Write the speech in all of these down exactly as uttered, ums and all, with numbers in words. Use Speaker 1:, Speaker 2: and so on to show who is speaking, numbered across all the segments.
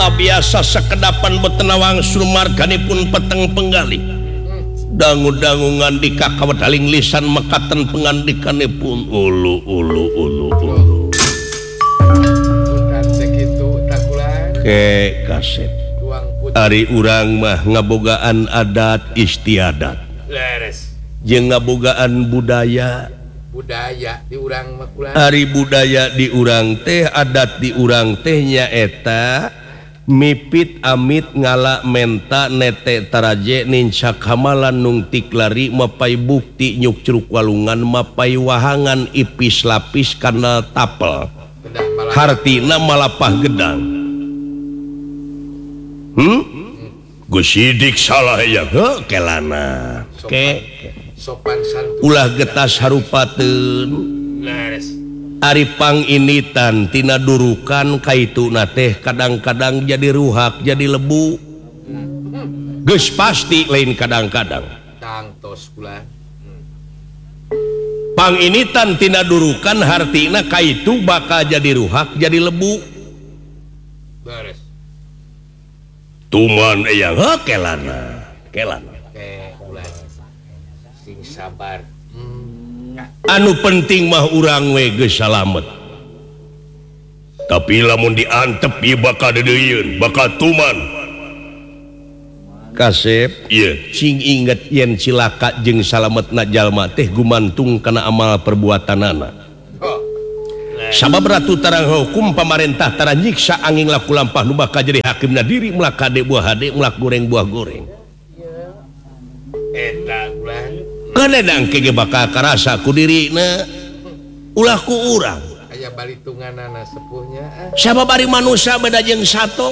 Speaker 1: biasa sekedapan betenawang surmarganipun peteng penggali dangu-dangungan di kakawadaling lisan mekaten pengandikanipun ulu ulu ulu ulu ke kaset ari urang mah ngabogaan adat istiadat jeung ngabogaan budaya
Speaker 2: budaya di urang mah
Speaker 1: ari budaya di urang teh adat di urang teh nyaeta mipit amit ngala menta nete taraje nincak hamalan nungtik lari mapai bukti nyuk curug walungan mapai wahangan ipis lapis kana tapel hartina malapah gedang hmm Gus Sidik salah ya heuh kelana ke
Speaker 2: sopan santun
Speaker 1: ulah getas harupateun ari panginitan tina durukan kaituna teh kadang-kadang jadi ruhak jadi lebu geus pasti lain kadang-kadang
Speaker 2: tangtos kula
Speaker 1: panginitan tina durukan hartina kaitu bakal jadi ruhak jadi lebu
Speaker 2: beres
Speaker 1: tuman eyang heuh kelana kelana
Speaker 2: ke kula sing sabar
Speaker 1: anu penting mah urang we geus salamet tapi lamun diantep ieu bakal dedeyeun bakal tuman kasep ieu sing inget yen cilaka jeung salametna jalma teh gumantung kana amal perbuatanana sabab ratu tarang hukum pamarentah tara nyiksa angin laku lampah nu bakal jadi hakimna diri melak kade buah hade melak goreng buah goreng
Speaker 2: eta bulan
Speaker 1: kadang kege bakal karasa ku dirina ulah ku urang
Speaker 2: aya balitunganana sepuhnya
Speaker 1: sabab ari manusia beda jeung sato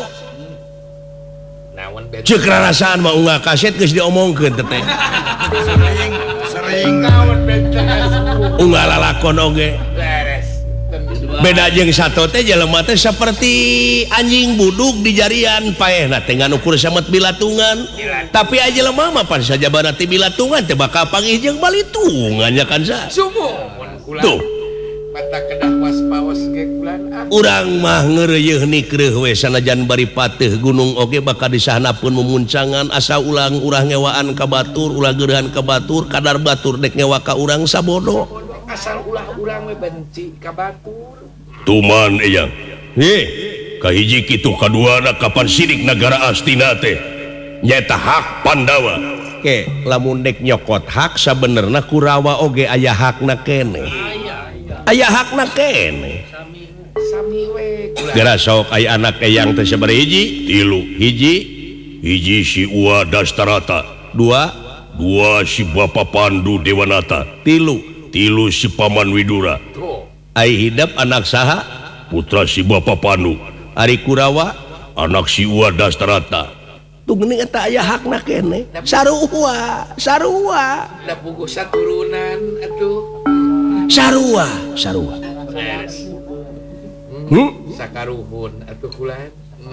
Speaker 2: naon beda
Speaker 1: ceuk rarasaan mah unggal kaset geus diomongkeun teh
Speaker 2: sering sering naon beda
Speaker 1: unggal lalakon oge
Speaker 2: beres
Speaker 1: beda jeung sato teh jelema teh saperti anjing buduk di jarian paehna teh ngan ukur samet bilatungan tapi aja jelema mah pan saja barati bilatungan teh bakal panggih jeung balitungan nya kan sa
Speaker 2: sumuhun kula
Speaker 1: tuh
Speaker 2: mata kedah waspaos ge kulan ah
Speaker 1: urang mah ngeureuh nikreuh we sanajan bari pateuh gunung oge bakal disahanapeun memuncangan asa ulang urang ngewaan ka batur ulah geureuhan ka batur kadar batur dek ngewa ka urang sabodo
Speaker 2: asal ulah urang we benci ka batur
Speaker 1: tuman eyang heh kahiji kitu kaduana kapan sidik negara astina teh nyaeta hak Pandawa ke lamun dek nyokot hak sabenerna Kurawa oge aya hakna kene aya hakna kene
Speaker 2: sami we
Speaker 1: gara sok aya anak eyang teh sabaraha hiji tilu hiji hiji si Uwa Dastarata dua dua si Bapa Pandu Dewanata tilu tilu si Paman Widura ai hidap anak saha putra si Bapa Pandu ari Kurawa anak si Uwa Dastarata tuh geuning eta aya hakna kene sarua sarua
Speaker 2: da puguh saturunan atuh
Speaker 1: sarua sarua
Speaker 2: beres
Speaker 1: hmm?
Speaker 2: sakaruhun atuh kulan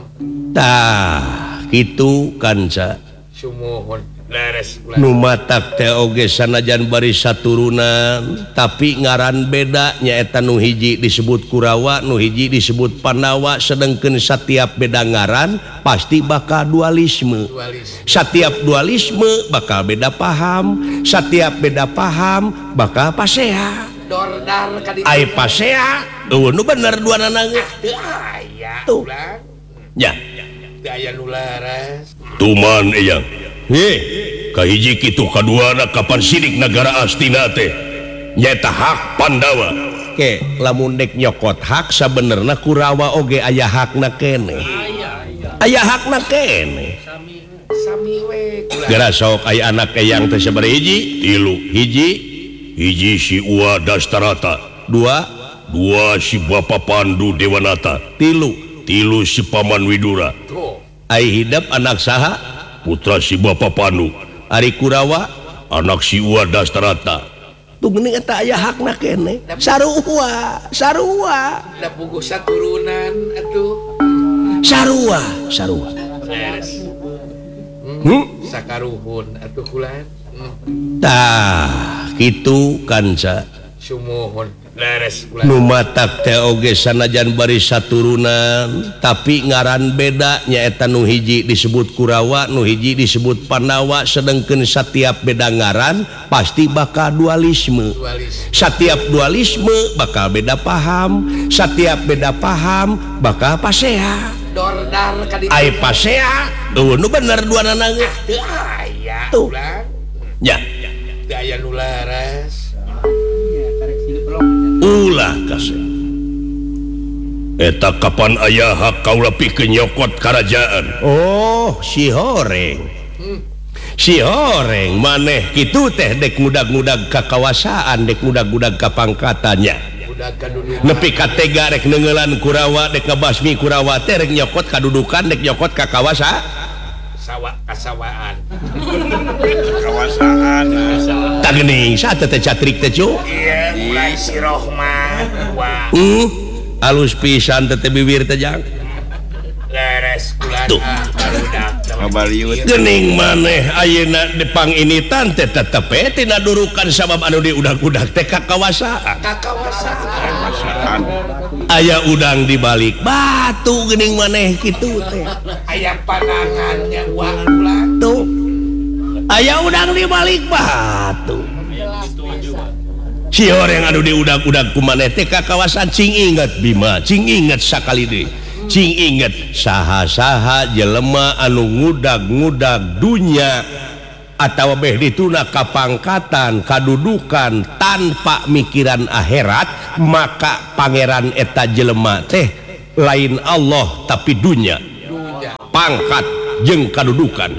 Speaker 1: tah kitu kan sa
Speaker 2: sumuhun beres kulan
Speaker 1: nu matak teh oge sanajan bari saturunan tapi ngaran beda nyaeta nu hiji disebut Kurawa nu hiji disebut Pandawa sedengkeun setiap beda ngaran pasti bakal dualisme
Speaker 2: dualisme
Speaker 1: setiap dualisme bakal beda paham setiap beda paham bakal pasea
Speaker 2: dordar ka ditu
Speaker 1: ai pasea eueuh nu bener dua nanang
Speaker 2: teu aya
Speaker 1: tuh
Speaker 2: kulan
Speaker 1: nya
Speaker 2: teu aya nu laras
Speaker 1: tuman eyang heh kahiji kitu kaduana kapan sidik negara astina teh nyaeta hak Pandawa ke lamun dek nyokot hak sabenerna Kurawa oge aya hakna kene aya hakna kene
Speaker 2: sami we kulan
Speaker 1: gara sok aya anak eyang teh sabaraha hiji tilu hiji hiji si Uwa Dastarata dua dua si Bapa Pandu Dewanata tilu tilu si Paman Widura
Speaker 2: tuh
Speaker 1: ai hidap anak saha putra si Bapa Pandu ari Kurawa anak si Uwa Dastarata tuh geuning eta aya hakna kene sarua sarua
Speaker 2: da puguh saturunan atuh
Speaker 1: sarua sarua
Speaker 2: beres
Speaker 1: hmm?
Speaker 2: sakaruhun atuh kulan
Speaker 1: tah kitu kan sa
Speaker 2: sumuhun
Speaker 1: Numatak teoge sanajan bari saturunan tapi ngaran beda nyaeta nu hiji disebut Kurawa nu hiji disebut Pandawa sedengkeun setiap beda ngaran pasti bakal dualisme setiap dualisme bakal beda paham setiap beda paham bakal pasea ai pasea tuh nu bener dua nanang tuh ya
Speaker 2: aya nu laras
Speaker 1: ulah kasih eta kapan ayah hak kaula pikeun nyokot kerajaan oh si horeng si horeng maneh kitu teh dek ngudag-ngudag kakawasaan dek ngudag-ngudag kapangkatannya nepi ka tega rek neungelan Kurawa dek ngabasmi Kurawa teh rek nyokot kadudukan dek nyokot kakawasa
Speaker 2: sawa kasawaan
Speaker 3: kawasaan
Speaker 1: tak geuning saha teh catrik teh cu
Speaker 2: iya mulai si Rohman wah
Speaker 1: hmm alus pisan teh bibir teh jang
Speaker 2: leres kulan ah barudak
Speaker 3: ngabaliut
Speaker 1: geuning maneh ayeuna depang ini tante tetep tina durukan sabab anu diudag-udag teh kakawasaan
Speaker 2: kakawasaan
Speaker 1: aya udang di balik batu geuning maneh kitu teh
Speaker 2: aya panangannya wah ulang
Speaker 1: tuh aya udang di balik batu si orang anu diudag-udag ku maneh teh kakawasaan cing inget Bima cing inget sakali deui cing inget saha-saha jelema anu ngudag-ngudag dunya atawa beh dituna kapangkatan kadudukan tanpa mikiran akhirat maka pangeran eta jelema teh lain Allah tapi dunya pangkat jeung kadudukan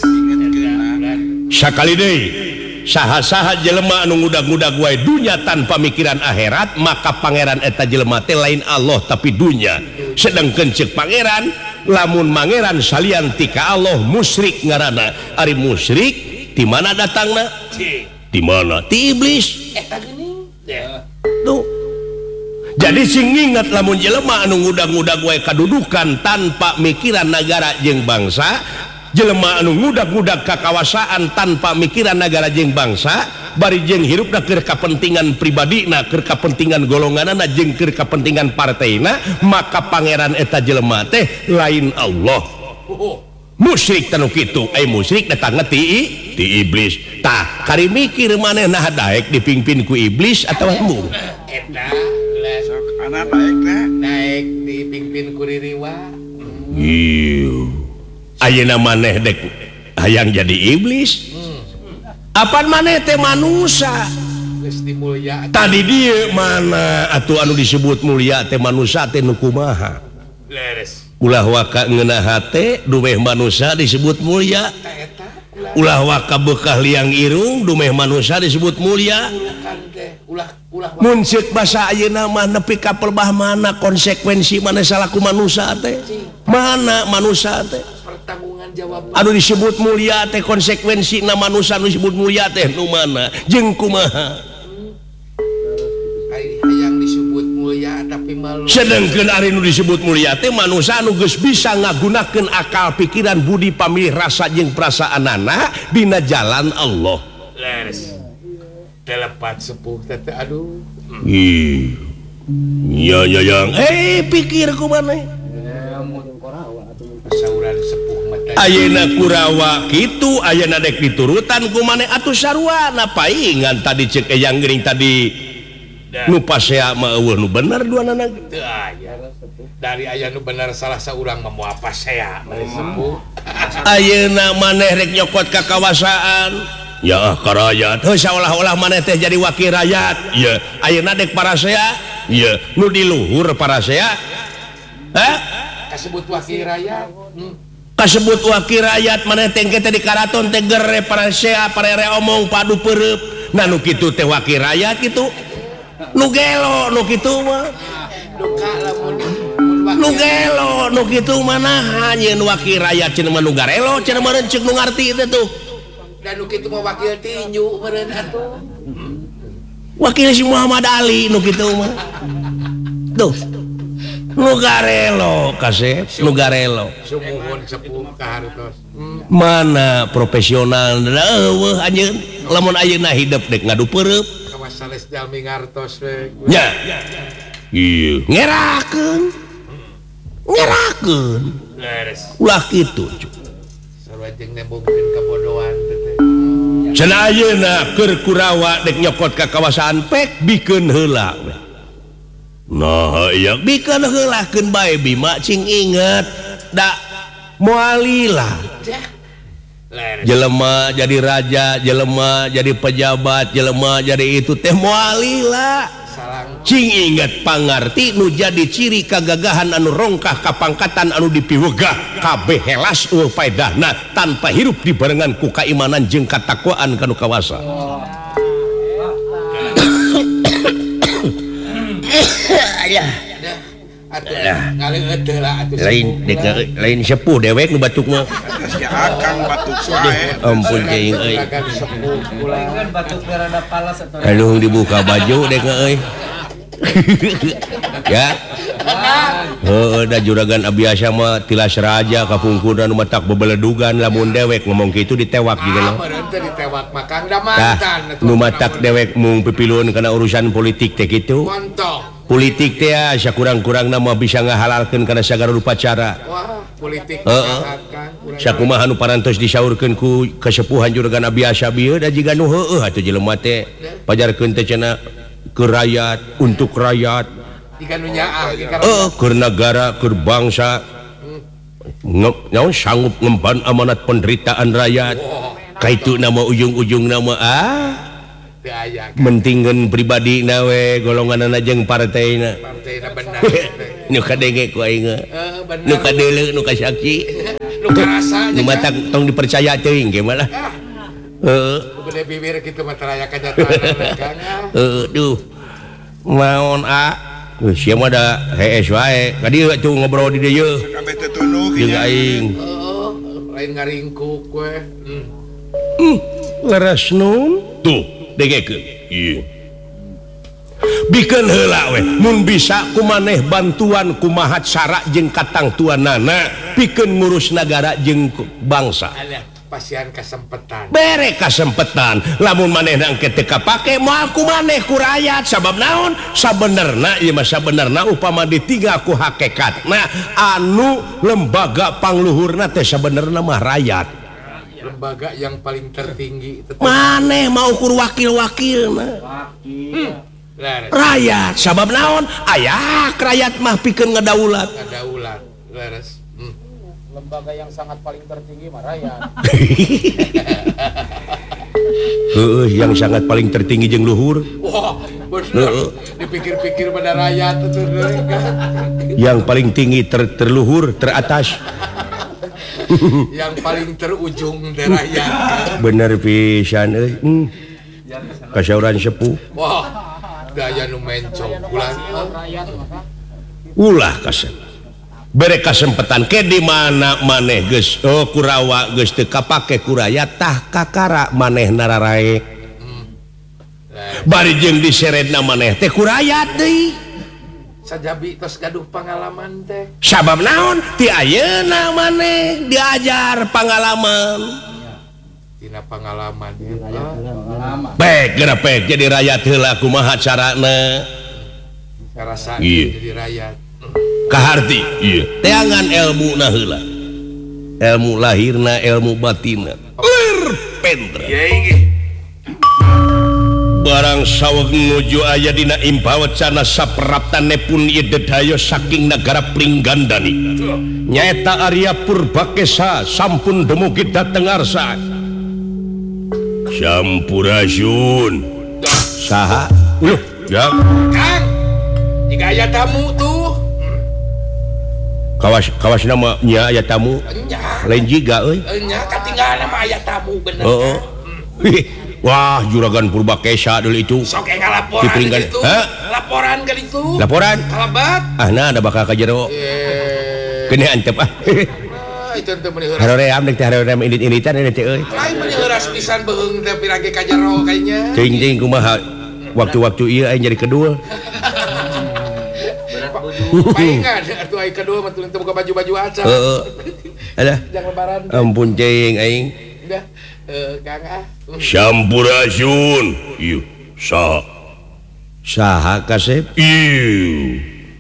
Speaker 1: sakali deui saha-saha jelema anu ngudag-ngudag wae dunya tanpa mikiran akhirat maka pangeran eta jelema teh lain Allah tapi dunya sedangkeun ceuk pangeran lamun mangeran salian ti ka Allah musyrik ngaranna ari musyrik di mana datangna di mana ti iblis
Speaker 2: eta geuning
Speaker 1: tuh jadi sing ingat lamun jelema anu ngudag-ngudag wae kadudukan tanpa mikiran negara jeung bangsa jelema anu ngudag-ngudag kakawasaan tanpa mikiran negara jeung bangsa bari jeung hirupna keur kapentingan pribadina keur kapentingan golonganna jeung keur kapentingan partaina maka pangeran eta jelema teh lain Allah musyrik tanu kitu ai musyrik datang ti ti iblis tah kari mikir manehna daek dipingpin ku iblis atawa embung
Speaker 2: eta
Speaker 3: sok anak naik teh
Speaker 2: naik dipimpin ku Ririwa
Speaker 1: ieu ayeuna maneh dek hayang jadi iblis apaan maneh teh manusia
Speaker 2: geus dimulya
Speaker 1: tadi dieu mana atuh anu disebut mulia teh manusia teh nu kumaha
Speaker 2: leres
Speaker 1: ulah waka ngeunaha teh dumeh manusia disebut mulia
Speaker 2: eta
Speaker 1: ulah waka bekah liang irung dumeh manusia disebut mulia
Speaker 2: kan teh ulah ulah
Speaker 1: mun ceuk basa ayeuna mah nepi ka pelbah mana konsekuensi mana salaku manusia teh mana manusia teh
Speaker 2: pertanggungan jawab
Speaker 1: anu disebut mulia teh konsekuensi na manusia anu disebut mulia teh nu mana jeung kumaha
Speaker 2: ai hayang disebut mulia tapi malu
Speaker 1: sedangkeun ari nu disebut mulia teh manusia anu geus bisa ngagunakeun akal pikiran budi pamilih rasa jeung perasaanana dina jalan Allah
Speaker 2: leres telepat sepuh teh aduh
Speaker 1: ih nya nya yang eh pikir ku maneh
Speaker 2: sauran sepuh mata
Speaker 1: ayeuna Kurawa kitu ayeuna dek diturutan ku maneh atuh sarwana paingan tadi ceuk eyang geuning tadi nu pasea mah eueuh nu bener duanana
Speaker 2: teu aya dari aya nu bener salah saurang mah moal pasea bari sepuh
Speaker 1: ayeuna maneh rek nyokot kakawasaan ya karayat heuh saolah-olah maneh teh jadi wakil rakyat ieu ayeuna dek parasea ieu nu di luhur parasea heh
Speaker 2: kasebut wakil rakyat hmm.
Speaker 1: kasebut wakil rakyat maneh teh engke teh di karaton teh gere parasea parere omong padu peureup nah nu kitu teh wakil rakyat kitu nu gelo nu kitu mah
Speaker 2: duka lamun mun
Speaker 1: nu gelo nu kitu mah naha nyeun wakil rakyat cenah mah nu garelo cenah mah ceuk nu ngarti teh tuh
Speaker 2: dan nu kitu mah wakil tinju meureun atuh
Speaker 1: wakil si Muhammad Ali nu kitu mah tuh nu garelo kasep nu garelo
Speaker 2: sumuhun sepuh kahartos hmm.
Speaker 1: mana profesional eueuh anjeun lamun ayeuna hidup dek ngadu peureup
Speaker 2: sanes jalmi ngartos we.
Speaker 1: Nya. Iya, ngerakeun. Ngerakeun.
Speaker 2: Leres.
Speaker 1: Ulah kitu.
Speaker 2: Sarua jeung nembungkeun kabodohan teh.
Speaker 1: Cenah ayeuna keur Kurawa dek nyokot ka kawasan pek bikeun heula we. Nah, iya bikeun heulakeun bae Bima cing inget da moal lila.
Speaker 2: Leres.
Speaker 1: Jelema jadi raja, jelema jadi pejabat, jelema jadi itu teh moal lila.
Speaker 2: Salang
Speaker 1: Cing inget pangarti nu jadi ciri kagagahan anu rongkah kapangkatan anu dipiwegah kabeh helas eueuh paedahna tanpa hirup dibarengan ku kaimanan jeung katakwaan kanu kawasa.
Speaker 2: atuh ngaleut heula atuh.
Speaker 1: Lain dek lain sepuh dewek nu batuk mah.
Speaker 3: Si Akang batuk wae.
Speaker 1: Ampun cing euy.
Speaker 2: Juragan sepuh ulangan
Speaker 4: batuk berada palas atau
Speaker 1: Anu dibuka baju dek euy. Ya. Heeh, da juragan abiasa mah tilas raja kapungkuran matak bebeledugan lamun dewek ngomong kitu ditewak
Speaker 2: Ah,
Speaker 1: jigeuna.
Speaker 2: meureun teh ditewak makang da
Speaker 1: Tah,
Speaker 2: mantan
Speaker 1: nu matak dewek mung pipiluan kana urusan politik teh kitu.
Speaker 2: montok.
Speaker 1: Politik teh ya sakurang-kurangna mah bisa ngahalalkeun kana sagala rupa cara.
Speaker 2: Wah, politik
Speaker 1: Heeh.
Speaker 2: kan.
Speaker 1: Sakumaha nu parantos disaurkeun ku kasepuhan juragan abiasa bieu da jiga nu heueuh atuh jelema teh pajarkeun teh cenah ke rakyat untuk rakyat.
Speaker 2: Jika nu nyaah ge
Speaker 1: Eh, keur negara, keur bangsa. Nge- Naon sanggup ngemban amanat penderitaan rakyat. Kaitu nama ujung-ujung nama ah
Speaker 2: teu aya
Speaker 1: mentingkeun pribadi we golonganana jeung partaina.
Speaker 2: partai benar.
Speaker 1: Nu kadenge ku aing.
Speaker 2: Eh benar.
Speaker 1: Nu kadeuleu nu kasaksi.
Speaker 2: Nu karasa
Speaker 1: Nu matak tong dipercaya teuing ge malah. Heeh.
Speaker 2: gede bibir kitu mah teraya kenyataan Kang.
Speaker 1: Heeh, duh. Maon a. Wih, sia mah da hees wae. Ka dieu tuh ngobrol di dieu.
Speaker 3: Kabeh teh tunduk
Speaker 1: Jeung
Speaker 3: nya.
Speaker 1: aing.
Speaker 2: Heeh, lain ngaringkuk we. Hmm.
Speaker 1: Leres nun. Tuh, dengekeun. Ieu. Bikeun heula we. Mun bisa kumaneh bantuan kumaha cara jeung katangtuanana pikeun ngurus negara jeung bangsa.
Speaker 2: Ada pasian kesempatan.
Speaker 1: Bere kasempetan lamun manehna engke teu kapake moal kumaneh ku rakyat sabab naon sabenerna ieu mah sabenerna upama ditinggal ku hakikatna anu lembaga pangluhurna teh sabenerna mah rakyat.
Speaker 2: Lembaga yang paling tertinggi tetap
Speaker 1: Maneh mau ukur wakil-wakilna
Speaker 2: Leres.
Speaker 1: rakyat sabab naon aya rakyat mah pikeun ngadaulat.
Speaker 2: Kadaulat. Leres. Hmm.
Speaker 4: lembaga yang sangat paling tertinggi mah rakyat.
Speaker 1: Heeh, yang sangat paling tertinggi jeung luhur.
Speaker 2: Wah, bener. Dipikir-pikir pada rakyat itu kan.
Speaker 1: Yang paling tinggi ter terluhur teratas.
Speaker 2: Yang paling terujung dari rakyat.
Speaker 1: Bener pisan euy. Hmm. Kasauran sepuh.
Speaker 2: Wah, gaya nu mencong bulan.
Speaker 4: Rakyat maka
Speaker 1: Ulah kasem. Bere kasempatan ke di mana maneh geus oh Kurawa geus teu kapake ku rakyat tah kakara maneh nararae. Bari jeung diseredna maneh teh ku rakyat deui.
Speaker 2: Sajabi tos gaduh pengalaman teh.
Speaker 1: Sabab naon? Ti ayeuna maneh diajar pangalaman.
Speaker 2: Tina pengalaman.
Speaker 4: lama.
Speaker 1: Pek geura pek jadi rakyat heula kumaha carana.
Speaker 2: Karasa
Speaker 1: Iya.
Speaker 2: jadi rakyat.
Speaker 1: Kaharti iya teangan ilmu na heula ilmu lahirna ilmu batinna lir pentra
Speaker 2: Ya inggih.
Speaker 1: barang saweg nuju aya dina impawacana sapraptane pun ieu dedayo saking negara Pringgandani nyaeta Arya Purbakesa sampun dumugi dateng arsa Sampurasun saha uluh ya
Speaker 2: Kang, jika aya tamu tuh.
Speaker 1: kawas kawas nama nya aya tamu
Speaker 2: Enya.
Speaker 1: lain jiga euy.
Speaker 2: Enya katinggalan nama aya tamu bener.
Speaker 1: Oh, oh. Wih, wah juragan Purbakesa dulu itu
Speaker 2: Sok aya ngalaporan
Speaker 1: Di Pringgan-
Speaker 2: gitu.
Speaker 1: Hah?
Speaker 2: Laporan ke itu.
Speaker 1: laporan
Speaker 2: Kalabat.
Speaker 1: ah nah ada bakal ka jero
Speaker 2: Eh.
Speaker 1: kene antep ah
Speaker 2: Ah, itu teh meuni heuras.
Speaker 1: haroream dek teh haroream indit-inditan ini teh euy
Speaker 2: Lain meuni heuras pisan beung teh pirage ka jero kayaknya.
Speaker 1: cing cing kumaha waktu-waktu ieu aing jadi kedua
Speaker 2: Paingan atuh ai kedua mah tuluy teu buka baju-baju acan.
Speaker 1: heeh ada
Speaker 2: Jangan lebaran.
Speaker 1: ampun cing aing
Speaker 2: Udah. Eh, Kang ah. Hmm.
Speaker 1: Sampurasun ieu sa saha kasep ieu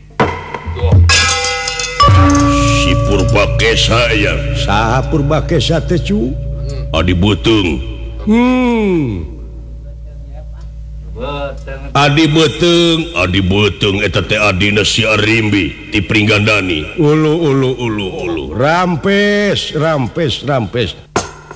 Speaker 1: si Purbakesa ya saha Purbakesa teh cu adi beuteung hmm adi beuteung adi beuteung eta teh adina si Arimbi ti Pringgandani ulu ulu ulu ulu rampes rampes rampes